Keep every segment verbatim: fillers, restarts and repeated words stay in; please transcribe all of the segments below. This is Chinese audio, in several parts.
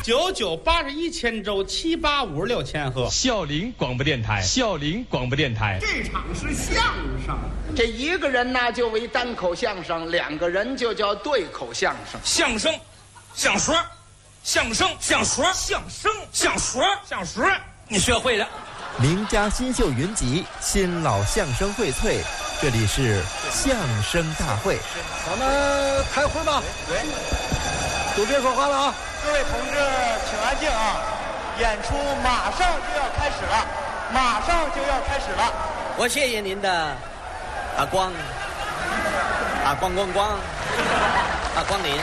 九九八十一千周，七八五十六千赫。 孝陵广播电台，孝陵广播电台。 这场是相声， 这一个人呢就为单口相声，两个人就叫对口相声。 相声，相说，相声，相说，相声，相说，相说，你学会了。 名家新秀云集，新老相声荟萃，这里是相声大会。 咱们开会吧。 对， 都别说话了啊！ 各位同志，请安静啊！演出马上就要开始了，马上就要开始了。 我谢谢您的啊光啊光光光啊光临。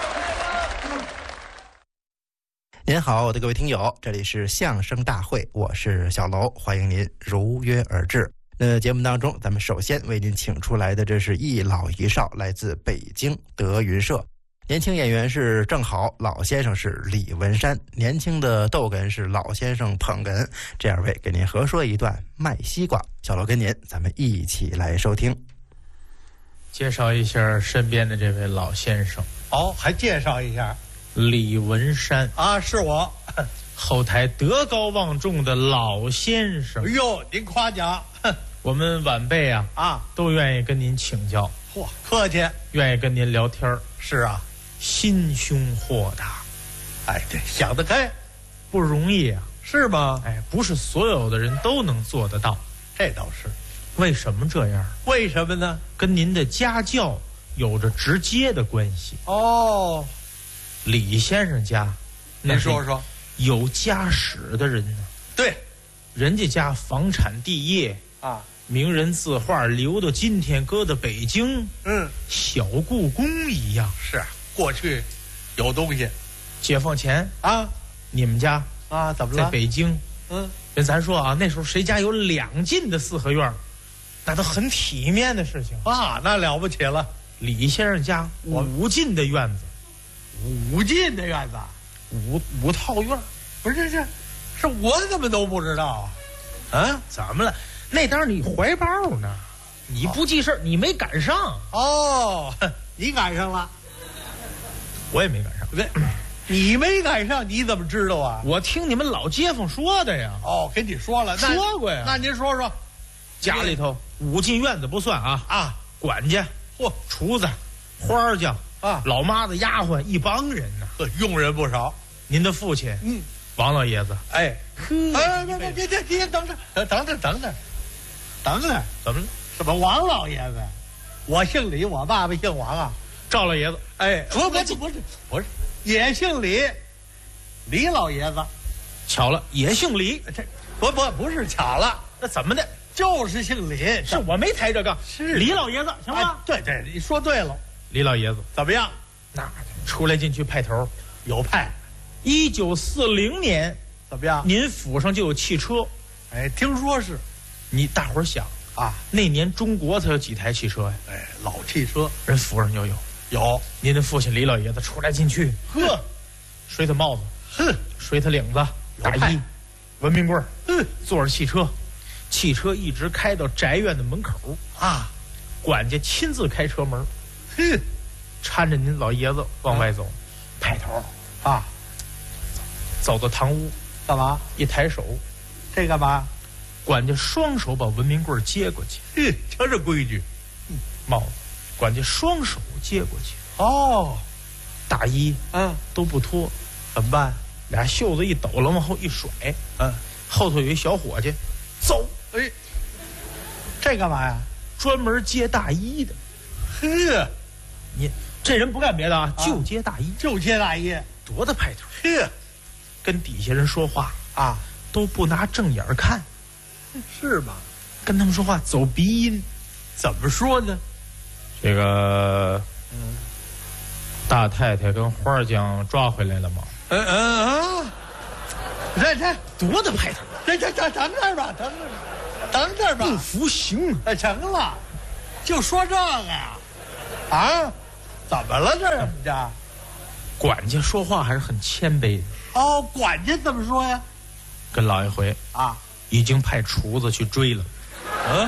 您好，我的各位听友，这里是相声大会，我是小楼，欢迎您如约而至。那节目当中，咱们首先为您请出来的，这是一老一少，来自北京德云社。年轻演员是郑好，老先生是李文山，年轻的逗哏是老先生捧哏。这二位给您合说一段卖西瓜。小楼跟您，咱们一起来收听。 介绍一下身边的这位老先生。 好、哦，还介绍一下。 李文山啊，是我， 后台德高望重的老先生。 哎呦，您夸奖， 我们晚辈啊啊都愿意跟您请教。 嚯，客气， 愿意跟您聊天。 是啊， 心胸豁达， 哎，对，想得开， 不容易啊， 是吗？ 哎，不是所有的人都能做得到， 这倒是。 为什么这样？ 为什么呢？ 跟您的家教有着直接的关系。 哦。 李先生家， 您说说， 有家室的人呢？ 对， 人家家房产地业啊， 名人字画留到今天，搁到北京， 嗯， 小故宫一样。 是啊，过去有东西。 解放前啊， 你们家啊怎么了？ 在北京， 嗯， 跟咱说啊，那时候谁家有两进的四合院，那都很体面的事情啊，那了不起了。 李先生家五进的院子。 五进的院子， 五五套院， 不是这，是我怎么都不知道啊？ 啊，怎么了？那当你怀抱呢，你不记事儿，你没赶上。 哦，你赶上了， 我也没赶上。 对，你没赶上，你怎么知道啊？ 我听你们老街坊说的呀。 哦，跟你说了， 说过呀。 那您说说， 家里头五进院子不算啊啊， 管家、 嚯， 厨子、花匠。 啊， 老妈子、丫鬟一帮人呢， 佣人不少。 您的父亲， 嗯， 王老爷子， 哎， 呵， 哎，别别别别别，等着，等等着，等着，等着， 怎么了？ 什么王老爷子？我姓李，我爸爸姓王啊。 赵老爷子， 哎，不不不不是不是，也姓李，李老爷子。 巧了，也姓李。 这不不不是巧了， 那怎么的？ 就是姓李。 是我没抬这杠， 是李老爷子，行吗？ 哎？对对，你说对了。 李老爷子怎么样？ 那出来进去派头， 有派。 一九四零年怎么样？ 您府上就有汽车。 哎，听说是。 你大伙儿想啊， 那年中国才有几台汽车呀？ 哎，老汽车， 人府上就有。 有。 您的父亲李老爷子出来进去，呵，吹他帽子， 哼， 吹他领子，大衣，文明棍儿， 嗯， 坐着汽车，汽车一直开到宅院的门口啊， 管家亲自开车门。 哼， 搀着您老爷子往外走，抬头啊， 走到堂屋， 干嘛？ 一抬手， 这干嘛？ 管家双手把文明棍接过去， 哼，瞧这规矩。 嗯，帽子，管家双手接过去。 哦， 大衣， 嗯， 都不脱， 怎么办？ 俩袖子一抖了，往后一甩， 嗯， 后头有一小伙计，走， 哎，这干嘛呀？ 专门接大衣的。 呵。 你这人不干别的啊，就接大衣， 就接大衣， 多大派头！ 呵， 跟底下人说话啊， 都不拿正眼看， 是吗？ 跟他们说话走鼻音， 怎么说呢？ 这个，嗯，大太太跟花匠抓回来了吗？ 嗯嗯啊，这这多大派头！ 这这这等这儿吧，等这儿，等这儿吧， 不服行！ 哎，成了，就说这个呀。啊，怎么了这人家？ 管家说话还是很谦卑的。 哦，管家怎么说呀？ 跟老爷回啊， 已经派厨子去追了。 嗯，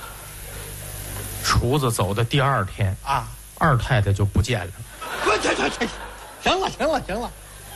厨子走的第二天啊， 二太太就不见了。 不，这这这，行了行了行了，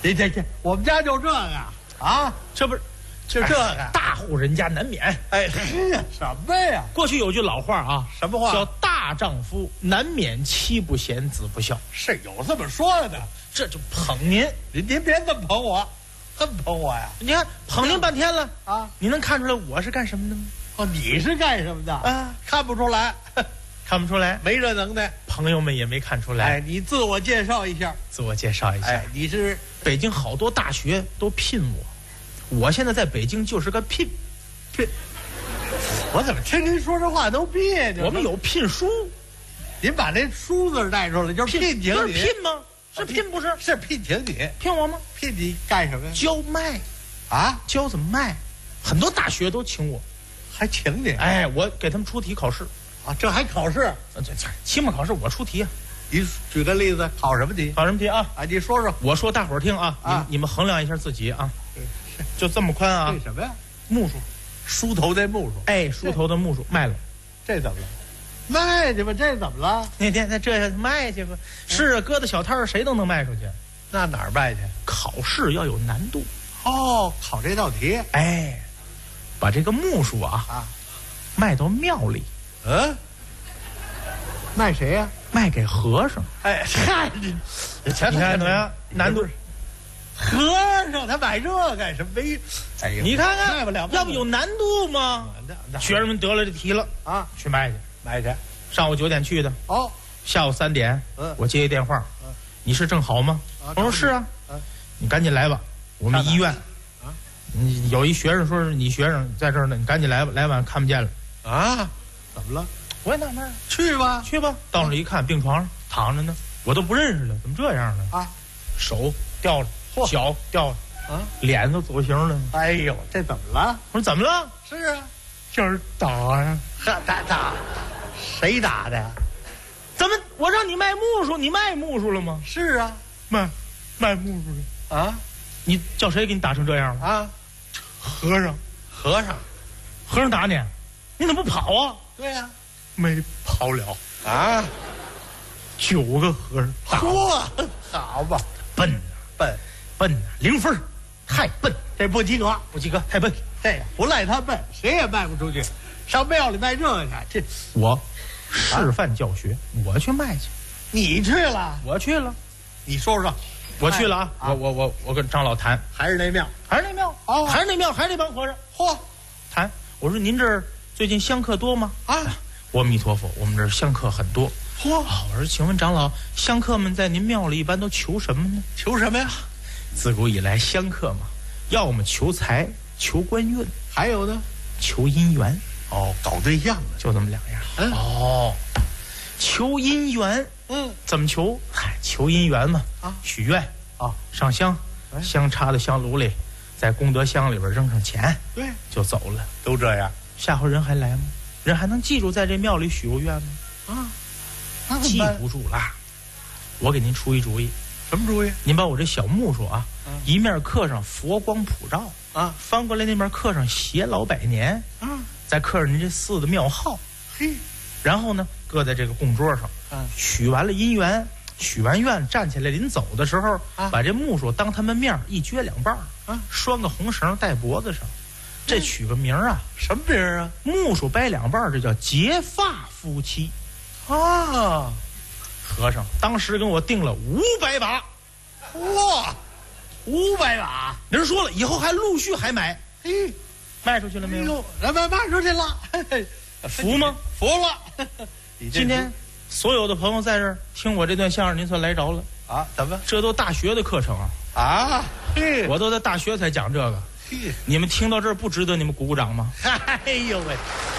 这这这，我们家就这个啊， 这不是， 就这个、 哎、大户人家难免。 哎，什么呀？ 过去有句老话啊， 什么话？ 叫大丈夫难免妻不贤，子不孝。 是有这么说的， 这就捧您， 您您别这么捧我，这么捧我呀？ 你看捧您半天了啊， 你能看出来我是干什么的吗？ 哦，你是干什么的啊？看不出来， 看不出来， 没这能耐。 朋友们也没看出来。 哎，你自我介绍一下。 自我介绍一下。 哎，你是北京好多大学都聘我，我现在在北京就是个聘， 聘。我怎么听您说这话都别扭？ 我们有聘书， 您把那书字带出来，就是聘请你。 聘吗？是聘不是？ 是聘请你。 聘我吗？ 聘你干什么呀？ 教卖， 啊， 教怎么卖？很多大学都请我， 还请你？ 哎，我给他们出题考试。 啊，这还考试？ 这这期末考试我出题啊。 你举个例子，考什么题？ 考什么题啊？ 啊，你说说。 我说大伙儿听啊，啊你你们衡量一下自己啊。就这么宽啊？ 这什么呀？ 木薯， 梳头那木薯。 哎，梳头的木薯卖了。 这怎么了？卖去吧，这怎么了？ 那天在这卖去吧。是啊，搁在小摊儿谁都能卖出去。 那哪儿卖去？ 考试要有难度。 哦，考这道题。 哎，把这个木薯啊啊卖到庙里。 嗯，卖谁呀、啊？ 卖给和尚。 哎，嗨，你你看怎么样？难度。 和尚他买这干什么？没， 哎呦，你看看， 卖不了， 要不有难度吗？学生们得了这题了啊， 去卖去， 卖去。 上午九点去的， 哦， 下午三点， 嗯， 我接一电话，嗯，你是正好吗？ 啊、 我说是啊， 嗯， 你赶紧来吧，我们医院， 啊， 你有一学生说是你学生在这儿呢，你赶紧来吧，来晚看不见了。 啊，怎么了？ 我也纳闷， 去吧， 去吧。到那一看，病床上躺着呢，我都不认识了，怎么这样呢？ 啊， 手掉了，脚掉了， 啊， 脸都走形了。 哎呦，这怎么了？ 我说怎么了？ 是啊， 就是打呀， 打打，谁打的呀？ 怎么？我让你卖木薯，你卖木薯了吗？ 是啊， 卖卖木薯了啊！ 你叫谁给你打成这样了？ 啊， 和尚， 和尚， 和尚打你，你怎么不跑啊？ 对呀、啊， 没跑了啊！ 九个和尚打我，好吧， 笨笨笨呐，零分，太笨， 这不及格， 不及格，太笨。 这不赖他笨，谁也卖不出去。上庙里卖这个去，这我示范教学，啊、我去卖去。 你去了？ 我去了。 你说说， 我去了啊！啊我我我我跟张老谈， 还是那庙， 还是那庙， 哦， 还是那庙，还是那帮和尚。 嚯， 谈。我说您这儿最近香客多吗？ 啊， 阿弥陀佛，我们这儿香客很多。 嚯、 啊，我说请问长老，香客们在您庙里一般都求什么呢？ 求什么呀？ 自古以来，香客嘛，要么求财，求官运， 还有呢， 求姻缘。 哦，搞对象的， 就这么两样。 嗯， 哦，求姻缘， 嗯， 怎么求？嗨，求姻缘嘛， 啊， 许愿啊， 上香， 哎、 香插到香炉里，在功德箱里边扔上钱， 对， 就走了。 都这样。 下回人还来吗？人还能记住在这庙里许过愿吗？ 啊，那记不住了。我给您出一主意。 什么主意？ 您把我这小木薯啊， 嗯、 一面刻上佛光普照啊， 翻过来那面刻上偕老百年啊， 再刻上您这寺的庙号， 嘿， 然后呢，搁在这个供桌上， 嗯， 许完了姻缘，许完愿，站起来临走的时候， 啊， 把这木薯当他们面一撅两半啊， 拴个红绳戴脖子上，这取个名啊， 什么名啊？ 木薯掰两半，这叫结发夫妻啊。 和尚当时跟我定了五百把， 哇，五百把！ 人说了，以后还陆续还买， 嘿， 卖出去了没有？ 哎、卖卖出去了， 服吗？ 服了。 今天所有的朋友在这儿听我这段相声，您算来着了啊？怎么？ 这都大学的课程啊！ 啊，嘿， 我都在大学才讲这个， 嘿， 你们听到这儿不值得你们鼓鼓掌吗？ 哎呦喂！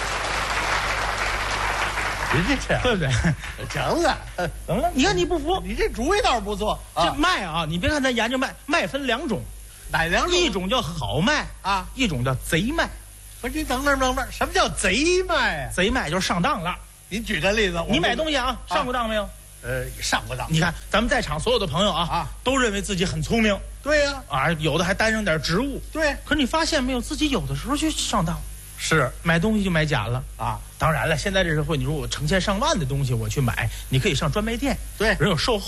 人家这对不对？ 成了， 怎么了？你看你不服， 你这主意倒是不错。 这麦啊，你别看咱研究麦，麦分两种， 哪两种？ 一种叫好麦啊， 一种叫贼麦。 不是你等等等等，什么叫贼麦啊？ 贼麦就是上当了。 您举个例子， 你买东西啊，上过当没有？ 呃，上过当。 你看咱们在场所有的朋友啊，啊，都认为自己很聪明。 对呀， 啊，有的还担上点职务。 对， 可是你发现没有，自己有的时候去上当。 是买东西就买假了啊！ 当然了，现在这社会，你说我成千上万的东西我去买，你可以上专卖店， 对， 人有售后，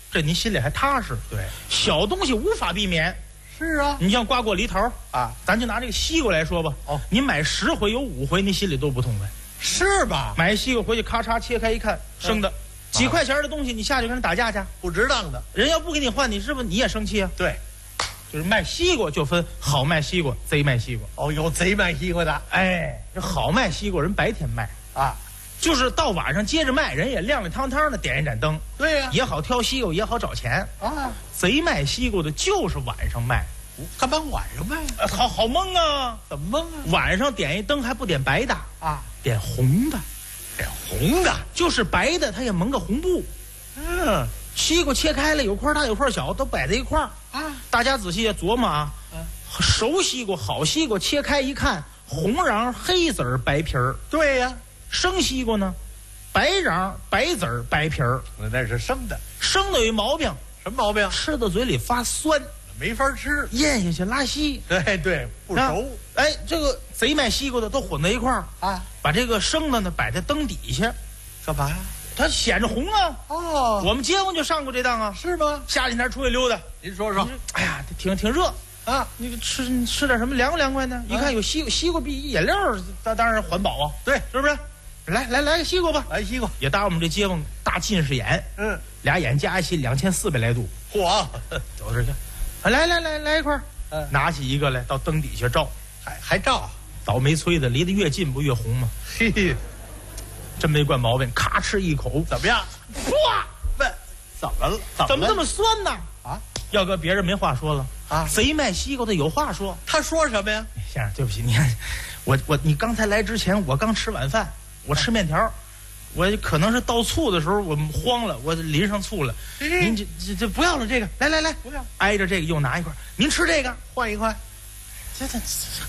这您心里还踏实。 对， 小东西无法避免。 是啊， 你像瓜果梨桃啊， 咱就拿这个西瓜来说吧。 哦， 您买十回有五回您心里都不痛快， 是吧？ 买西瓜回去咔嚓切开一看，生的，嗯、几块钱的东西你下去跟人打架去， 不值当的。 人要不给你换，你是不是你也生气啊？ 对， 就是卖西瓜就分好卖西瓜、贼卖西瓜。 哦，有贼卖西瓜的。 哎，这好卖西瓜人白天卖啊。 就是到晚上接着卖，人也亮亮堂堂的点一盏灯， 对呀、啊， 也好挑西瓜，也好找钱啊。 贼卖西瓜的就是晚上卖， 干嘛晚上卖啊？好好蒙啊！ 怎么蒙啊？ 晚上点一灯还不点白的啊， 点红的， 点红的， 就是白的，他也蒙个红布。 嗯， 西瓜切开了，有块大有块小，都摆在一块儿啊。大家仔细琢磨啊，嗯、熟西瓜好西瓜切开一看，红瓤黑籽儿白皮儿。 对呀、啊。 生西瓜呢，白瓤白籽儿白皮儿， 那是生的。 生的有一毛病， 什么毛病？ 吃到嘴里发酸， 没法吃， 咽下去拉稀。 对对，不熟。啊、 哎，这个贼卖西瓜的都混在一块儿啊， 把这个生的呢摆在灯底下， 干嘛呀？ 它显着红啊。 哦， 我们结婚就上过这当啊。 是吗？ 夏天天出去溜达， 您说说。 哎呀，挺挺热啊，你吃吃点什么凉快凉快呢？一看有西瓜，西瓜比饮料当当然环保啊。 对， 是不是？来来来个西瓜吧， 来西瓜， 也搭我们这街坊大近视眼， 嗯， 俩眼加一起两千四百来度， 嚯， 走这去，来来来来一块儿，嗯，拿起一个来到灯底下照， 还还照， 倒霉催的，离得越近不越红吗？ 嘿嘿， 真没惯毛病，咔哧一口， 怎么样？ 哇， 问，怎么了？ 怎么这么酸呢？ 啊， 要搁别人没话说了啊，贼卖西瓜的有话说， 他说什么呀？ 先生，对不起，你看，我我你刚才来之前，我刚吃晚饭。我吃面条，我可能是倒醋的时候我慌了，我淋上醋了。您这这这不要了，这个来来来，不要，挨着这个又拿一块，您吃这个， 换一块。 这这，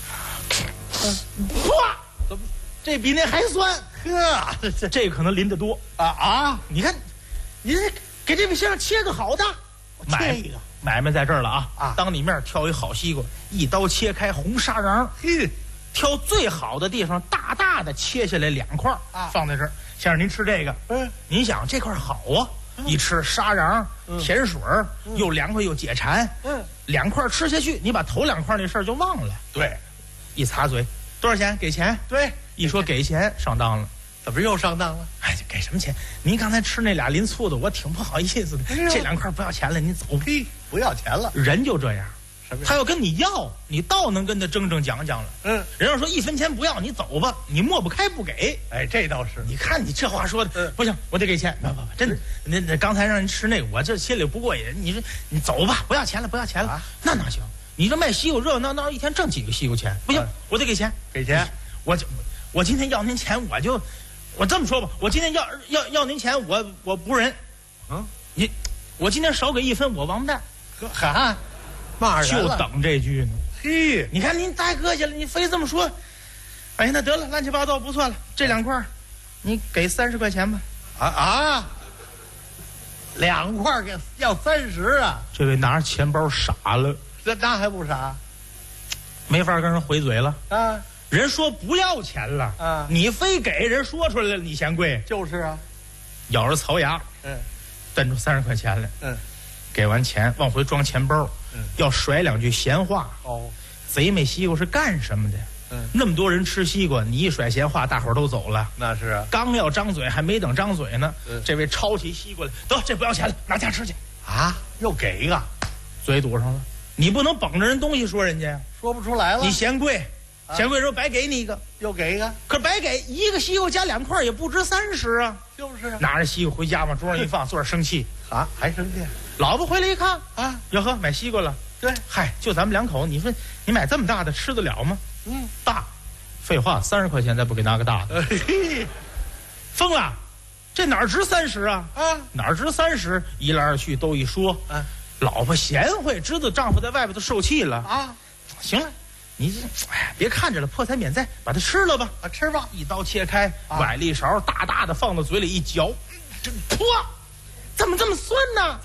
哇，怎么这比那还酸？ 呵， 这这可能淋得多啊啊！ 你看，您给这位先生切个好的，买一个买卖在这儿了啊啊！当你面挑一好西瓜，一刀切开红沙瓤，嘿。挑最好的地方，大大的切下来两块啊，放在这儿。先生，您吃这个，嗯，您想这块好啊，嗯、一吃沙瓤、嗯、甜水儿、嗯，又凉快又解馋，嗯，两块吃下去，你把头两块那事儿就忘了。 对， 一擦嘴，多少钱？给钱。 对， 一说给钱，上当了。 怎么又上当了？ 哎，给什么钱？您刚才吃那俩淋醋的，我挺不好意思的。哎、这两块不要钱了，您走。 嘿，不要钱了， 人就这样。他要跟你要，你倒能跟他争争讲讲了。嗯，人要说一分钱不要，你走吧，你抹不开不给。 哎，这倒是。 你看你这话说的，嗯、不行，我得给钱。不不不，真的，那那刚才让人吃那个，我这心里不过瘾。你说你走吧，不要钱了，不要钱了。啊、那哪行？你这卖西瓜热热闹闹，一天挣几个西瓜钱？不行，嗯、我得给钱， 给钱。 我就我今天要您钱，我就我这么说吧，我今天要要要您钱，我我不人。嗯，你我今天少给一分，我王八蛋。 哈。 就等这句呢。 嘿， 你看您太客气了，你非这么说。哎，那得了，乱七八糟不算了，这两块你给三十块钱吧。 啊啊！两块给要三十啊！ 这位拿着钱包傻了， 这那还不傻？ 没法跟人回嘴了啊！ 人说不要钱了啊，你非给人说出来了，你嫌贵。 就是啊， 咬着槽牙，嗯，瞪出三十块钱来，嗯，给完钱往回装钱包。嗯、要甩两句闲话哦，贼卖西瓜是干什么的？嗯，那么多人吃西瓜，你一甩闲话，大伙儿都走了。 那是啊， 刚要张嘴，还没等张嘴呢，嗯、这位抄起西瓜来，得这不要钱了，拿家吃去啊！又给一个， 嘴堵上了。你不能捧着人东西说人家， 说不出来了。 你嫌贵，啊、嫌贵时候白给你一个， 又给一个， 可白给一个西瓜加两块也不值三十啊。 就是、啊， 拿着西瓜回家往桌上一放，坐着生气啊，还生气。 老婆回来一看啊，哟呵，买西瓜了。 对， 嗨，就咱们两口，你说你买这么大的吃得了吗？嗯，大，废话，三十块钱再不给拿个大的，疯了，这哪值三十啊？啊，哪值三十？一来二去都一说，啊，老婆贤惠，知道丈夫在外边都受气了啊。行了，你这哎呀，别看着了，破财免灾，把它吃了吧。 啊，吃吧， 一刀切开，崴了一勺，大大的放到嘴里一嚼，真破，怎么这么酸呢？